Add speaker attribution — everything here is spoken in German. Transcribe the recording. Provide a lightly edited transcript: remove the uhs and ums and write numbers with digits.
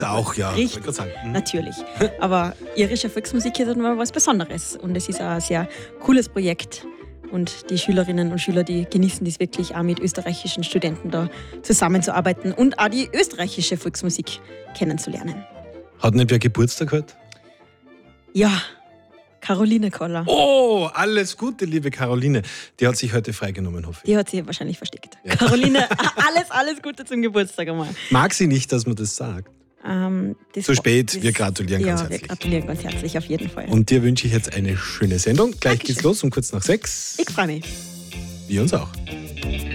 Speaker 1: Auch, ja.
Speaker 2: Richtig,
Speaker 1: wollte gerade sagen.
Speaker 2: natürlich. Aber irische Volksmusik ist immer was Besonderes. Und es ist auch ein sehr cooles Projekt. Und die Schülerinnen und Schüler, die genießen das wirklich auch mit österreichischen Studenten da zusammenzuarbeiten und auch die österreichische Volksmusik kennenzulernen.
Speaker 1: Hat nicht wer Geburtstag heute?
Speaker 2: Ja, Caroline Koller.
Speaker 1: Oh, alles Gute, liebe Caroline. Die hat sich heute freigenommen, hoffe ich.
Speaker 2: Die hat sie wahrscheinlich versteckt. Ja. Caroline, alles Gute zum Geburtstag einmal.
Speaker 1: Mag sie nicht, dass man das sagt? Zu spät, wir gratulieren ganz herzlich.
Speaker 2: Ja, wir gratulieren ganz herzlich, auf jeden Fall.
Speaker 1: Und dir wünsche ich jetzt eine schöne Sendung. Gleich
Speaker 2: Dankeschön.
Speaker 1: geht's los um kurz nach 6.
Speaker 2: Ich freue mich.
Speaker 1: Wir uns auch.